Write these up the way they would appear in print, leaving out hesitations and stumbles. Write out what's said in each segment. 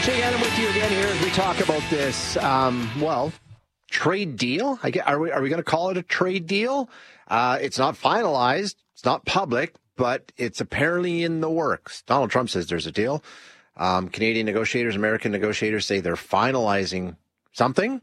Jay Adam with you again here as we talk about this, trade deal. Are we going to call it a trade deal? It's not finalized. It's not public, but it's apparently in the works. Donald Trump says there's a deal. Canadian negotiators, American negotiators say they're finalizing something.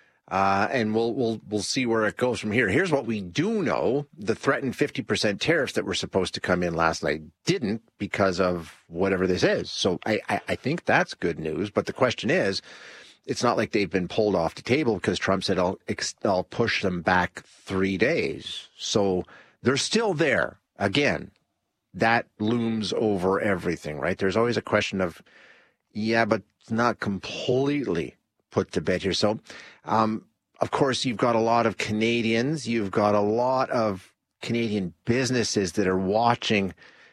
And we'll see where it goes from here. Here's what we do know. The threatened 50% tariffs that were supposed to come in last night didn't because of whatever this is. So I think that's good news. But the question is, it's not like they've been pulled off the table because Trump said, I'll push them back 3 days. So they're still there. Again, that looms over everything, right? There's always a question of, but it's not completely put to bed here. So, of course, you've got a lot of Canadians. You've got a lot of Canadian businesses that are watching,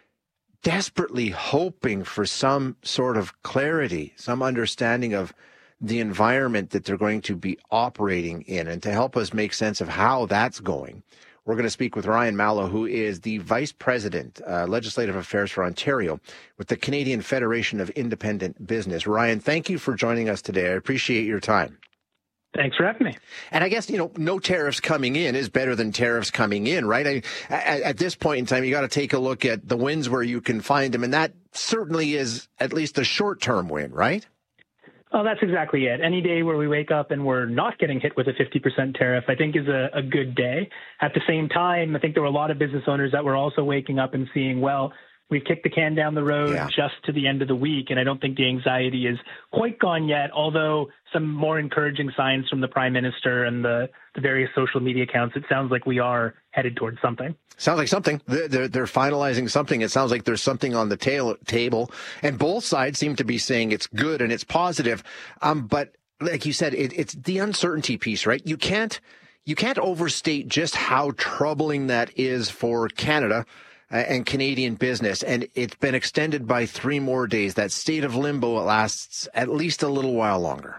desperately hoping for some sort of clarity, some understanding of the environment that they're going to be operating in. And to help us make sense of how that's going, we're going to speak with Ryan Mallow, who is the Vice President, Legislative Affairs for Ontario with the Canadian Federation of Independent Business. Ryan, thank you for joining us today. I appreciate your time. Thanks for having me. And I guess, no tariffs coming in is better than tariffs coming in, right? At this point in time, you got to take a look at the wins where you can find them. And that certainly is at least a short-term win, right? Oh, that's exactly it. Any day where we wake up and we're not getting hit with a 50% tariff, I think is a good day. At the same time, I think there were a lot of business owners that were also waking up and seeing, we've kicked the can down the road just to the end of the week, and I don't think the anxiety is quite gone yet, although some more encouraging signs from the Prime Minister and the various social media accounts, it sounds like we are headed towards something. Sounds like something. They're finalizing something. It sounds like there's something on the table, and both sides seem to be saying it's good and it's positive. But like you said, it's the uncertainty piece, right? You can't overstate just how troubling that is for Canada and Canadian business. And it's been extended by 3 more days. That state of limbo, it lasts at least a little while longer.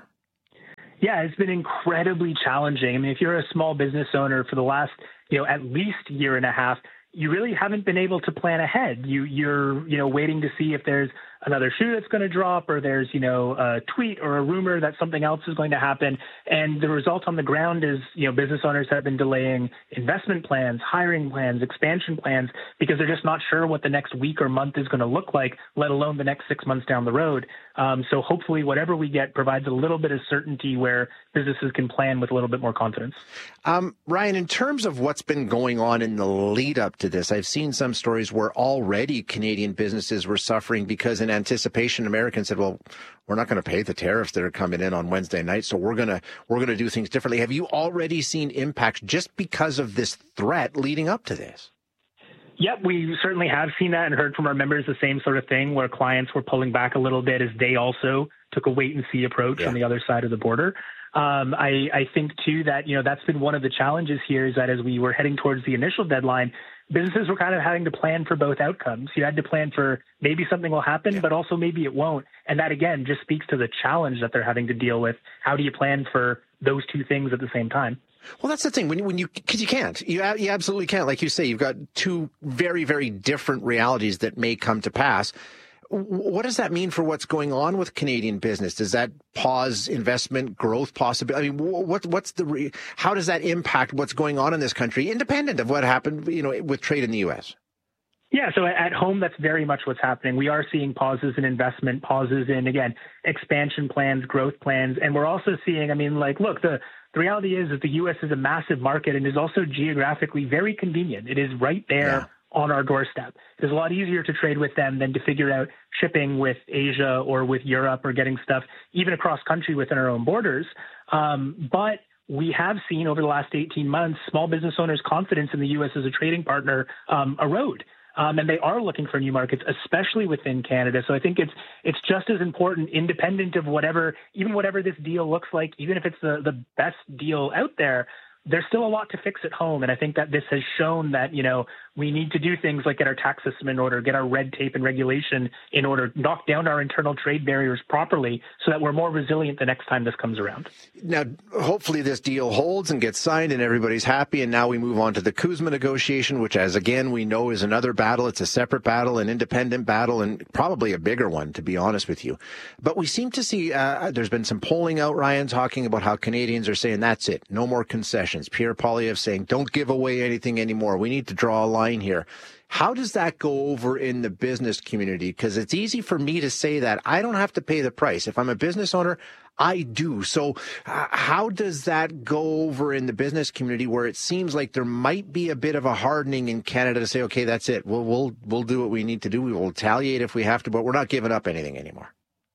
Yeah, it's been incredibly challenging. I mean, if you're a small business owner for the last, at least year and a half, you really haven't been able to plan ahead. You're waiting to see if there's another shoe that's going to drop, or there's, a tweet or a rumor that something else is going to happen. And the result on the ground is, business owners have been delaying investment plans, hiring plans, expansion plans, because they're just not sure what the next week or month is going to look like, let alone the next 6 months down the road. So hopefully whatever we get provides a little bit of certainty where businesses can plan with a little bit more confidence. Ryan, in terms of what's been going on in the lead up to this, I've seen some stories where already Canadian businesses were suffering because in anticipation, Americans said, well, we're not going to pay the tariffs that are coming in on Wednesday night, so we're going to do things differently. Have you already seen impacts just because of this threat leading up to this? Yep, we certainly have seen that and heard from our members the same sort of thing where clients were pulling back a little bit as they also took a wait-and-see approach on the other side of the border. I think, too, that, that's been one of the challenges here is that as we were heading towards the initial deadline, businesses were kind of having to plan for both outcomes. You had to plan for maybe something will happen, but also maybe it won't. And that, again, just speaks to the challenge that they're having to deal with. How do you plan for those two things at the same time? Well, that's the thing. Because you can't. You absolutely can't. Like you say, you've got two very, very different realities that may come to pass. What does that mean for what's going on with Canadian business? Does that pause investment growth possibility? I mean, how does that impact what's going on in this country, independent of what happened, with trade in the U.S.? Yeah, so at home, that's very much what's happening. We are seeing pauses in investment, pauses in, again, expansion plans, growth plans. And we're also seeing, look, the reality is that the U.S. is a massive market and is also geographically very convenient. It is right there on our doorstep. It's a lot easier to trade with them than to figure out shipping with Asia or with Europe or getting stuff even across country within our own borders. But we have seen over the last 18 months, small business owners' confidence in the U.S. as a trading partner erode. And they are looking for new markets, especially within Canada. So I think it's just as important, independent of whatever this deal looks like, even if it's the best deal out there. there's still a lot to fix at home. And I think that this has shown that, we need to do things like get our tax system in order, get our red tape and regulation in order, knock down our internal trade barriers properly so that we're more resilient the next time this comes around. Now, hopefully this deal holds and gets signed and everybody's happy. And now we move on to the CUSMA negotiation, which, as again, we know is another battle. It's a separate battle, an independent battle, and probably a bigger one, to be honest with you. But we seem to see there's been some polling out, Ryan, talking about how Canadians are saying that's it. No more concessions. Pierre Poilievre saying don't give away anything anymore. We need to draw a line here. How does that go over in the business community? Because it's easy for me to say that I don't have to pay the price. If I'm a business owner, I do. So how does that go over in the business community where it seems like there might be a bit of a hardening in Canada to say, okay, that's it. We'll do what we need to do. We will retaliate if we have to, but we're not giving up anything anymore.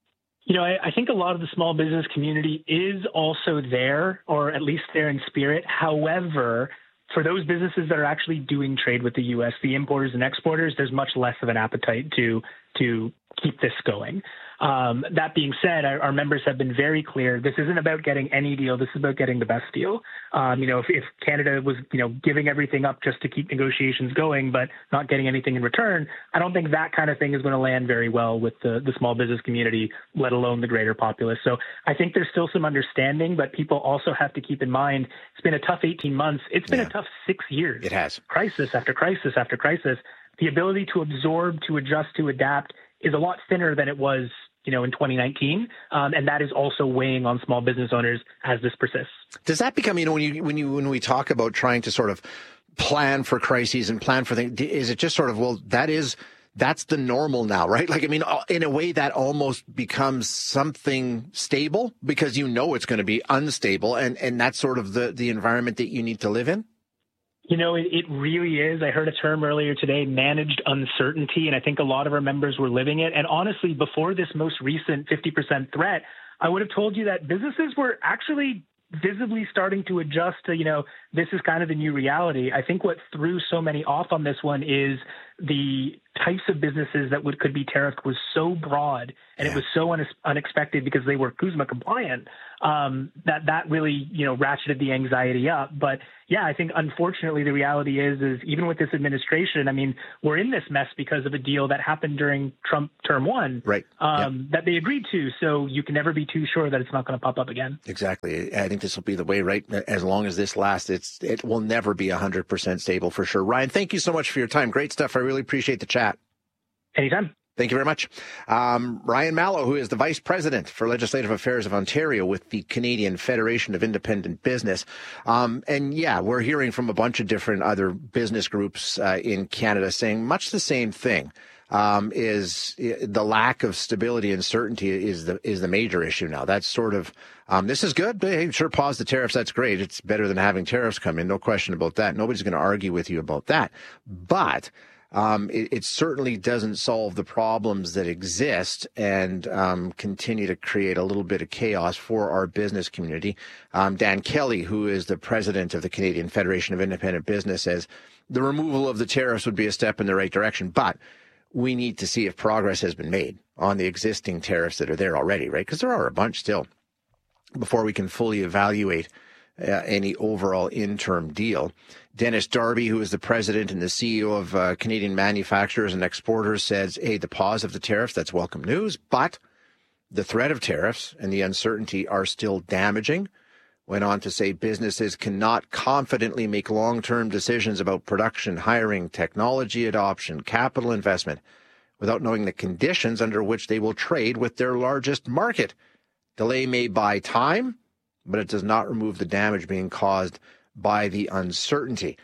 I think a lot of the small business community is also there, or at least there in spirit. However, for those businesses that are actually doing trade with the U.S., the importers and exporters, there's much less of an appetite to keep this going. That being said, our members have been very clear. This isn't about getting any deal. This is about getting the best deal. If Canada was, giving everything up just to keep negotiations going, but not getting anything in return, I don't think that kind of thing is going to land very well with the small business community, let alone the greater populace. So I think there's still some understanding, but people also have to keep in mind it's been a tough 18 months. It's been a tough 6 years. It has. Crisis after crisis after crisis. The ability to absorb, to adjust, to adapt is a lot thinner than it was in 2019, and that is also weighing on small business owners as this persists. Does that become, when we talk about trying to sort of plan for crises and plan for things, is it just sort of, that's the normal now, right? In a way that almost becomes something stable because it's going to be unstable, and that's sort of the environment that you need to live in? It really is. I heard a term earlier today, managed uncertainty, and I think a lot of our members were living it. And honestly, before this most recent 50% threat, I would have told you that businesses were actually visibly starting to adjust to, this is kind of the new reality. I think what threw so many off on this one is the types of businesses that could be tariffed was so broad and it was so unexpected because they were CUSMA compliant that really, ratcheted the anxiety up. But yeah, I think unfortunately the reality is even with this administration, we're in this mess because of a deal that happened during Trump term one, right? That they agreed to. So you can never be too sure that it's not going to pop up again. Exactly. I think this will be the way, right? As long as this lasts, it will never be 100% stable for sure. Ryan, thank you so much for your time. Great stuff. I really appreciate the chat. Anytime. Thank you very much. Ryan Mallow, who is the Vice President for Legislative Affairs of Ontario with the Canadian Federation of Independent Business. We're hearing from a bunch of different other business groups in Canada saying much the same thing. Is the lack of stability and certainty is the major issue now. That's sort of, this is good. Hey, sure, pause the tariffs. That's great. It's better than having tariffs come in. No question about that. Nobody's going to argue with you about that. But it certainly doesn't solve the problems that exist and continue to create a little bit of chaos for our business community. Dan Kelly, who is the president of the Canadian Federation of Independent Business, says the removal of the tariffs would be a step in the right direction, but we need to see if progress has been made on the existing tariffs that are there already, right? Because there are a bunch still before we can fully evaluate any overall interim deal. Dennis Darby, who is the president and the CEO of Canadian Manufacturers and Exporters, says, hey, the pause of the tariffs, that's welcome news, but the threat of tariffs and the uncertainty are still damaging. Went on to say businesses cannot confidently make long-term decisions about production, hiring, technology adoption, capital investment without knowing the conditions under which they will trade with their largest market. Delay may buy time, but it does not remove the damage being caused by the uncertainty.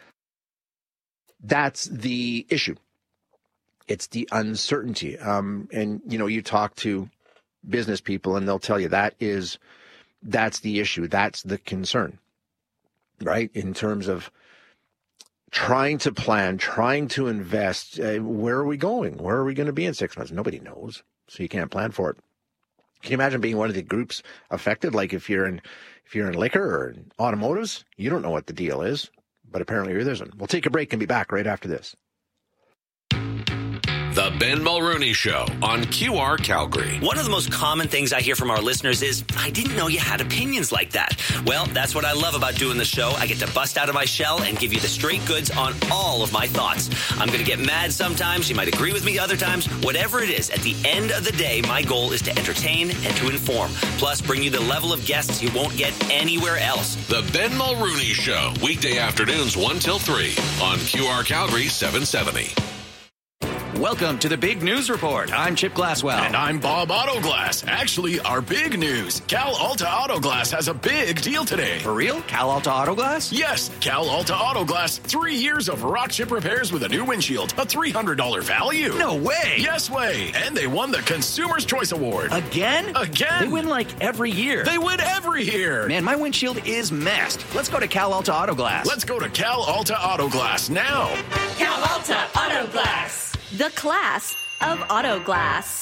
That's the issue. It's the uncertainty. You talk to business people and they'll tell you that's the issue. That's the concern, right? In terms of trying to plan, trying to invest. Where are we going? Where are we going to be in 6 months? Nobody knows. So you can't plan for it. Can you imagine being one of the groups affected? Like if you're in liquor or in automotives, you don't know what the deal is, but apparently there isn't. We'll take a break and be back right after this. The Ben Mulrooney Show on QR Calgary. One of the most common things I hear from our listeners is, I didn't know you had opinions like that. Well, that's what I love about doing the show. I get to bust out of my shell and give you the straight goods on all of my thoughts. I'm going to get mad sometimes. You might agree with me other times. Whatever it is, at the end of the day, my goal is to entertain and to inform. Plus, bring you the level of guests you won't get anywhere else. The Ben Mulrooney Show, weekday afternoons 1 till 3 on QR Calgary 770. Welcome to the Big News Report. I'm Chip Glasswell. And I'm Bob Autoglass. Actually, our big news. Cal Alta Autoglass has a big deal today. For real? Cal Alta Autoglass? Yes, Cal Alta Autoglass. 3 years of rock chip repairs with a new windshield. A $300 value. No way. Yes way. And they won the Consumer's Choice Award. Again? Again. They win like every year. They win every year. Man, my windshield is messed. Let's go to Cal Alta Autoglass. Let's go to Cal Alta Autoglass now. Cal Alta Autoglass. The class of auto glass.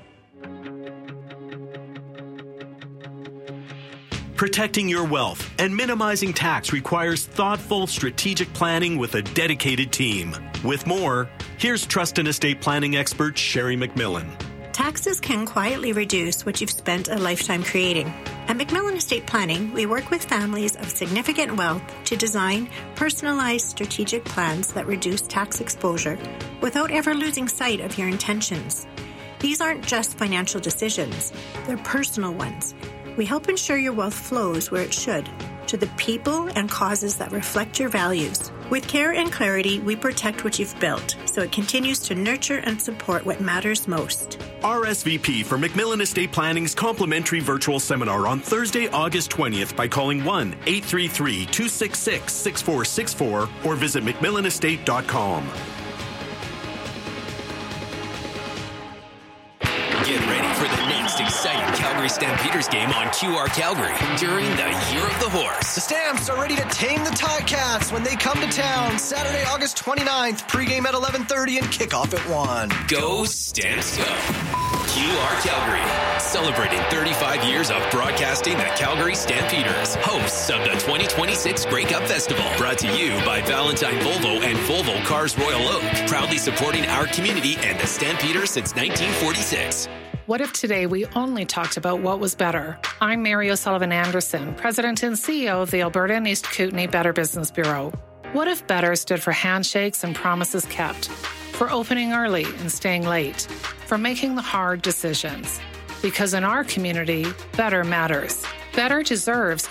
Protecting your wealth and minimizing tax requires thoughtful, strategic planning with a dedicated team. With more, here's trust and estate planning expert Sherry McMillan. Taxes can quietly reduce what you've spent a lifetime creating. At McMillan Estate Planning, we work with families of significant wealth to design personalized strategic plans that reduce tax exposure without ever losing sight of your intentions. These aren't just financial decisions, they're personal ones. We help ensure your wealth flows where it should, to the people and causes that reflect your values. With care and clarity, we protect what you've built, so it continues to nurture and support what matters most. RSVP for McMillan Estate Planning's complimentary virtual seminar on Thursday, August 20th by calling 1-833-266-6464 or visit McMillanestate.com. Get ready for the next exciting Calgary Stampeders game on QR Calgary during the Year of the Horse. The Stamps are ready to tame the Ticats when they come to town Saturday, August 29th. Pregame at 11:30 and kickoff at 1. Go Stamps, go. QR Calgary, celebrating 35 years of broadcasting the Calgary Stampeders, hosts of the 2026 Grey Cup Festival. Brought to you by Valentine Volvo and Volvo Cars Royal Oak, proudly supporting our community and the Stampeders since 1946. What if today we only talked about what was better? I'm Mary O'Sullivan Anderson, President and CEO of the Alberta and East Kootenay Better Business Bureau. What if better stood for handshakes and promises kept, for opening early and staying late, for making the hard decisions? Because in our community, better matters. Better deserves